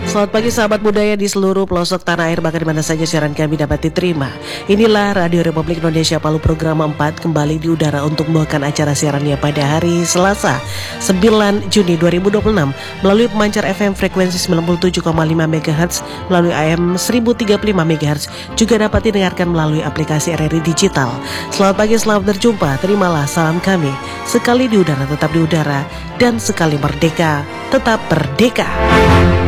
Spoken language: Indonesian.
Selamat pagi sahabat budaya di seluruh pelosok tanah air, bahkan di mana saja siaran kami dapat diterima. Inilah Radio Republik Indonesia Palu program 4 kembali di udara untuk membawakan acara siarannya pada hari Selasa 9 Juni 2026 melalui pemancar FM frekuensi 97,5 MHz, melalui AM 1035 MHz, juga dapat didengarkan melalui aplikasi RRI Digital. Selamat pagi, selamat berjumpa, terimalah salam kami. Sekali di udara tetap di udara, dan sekali merdeka tetap merdeka.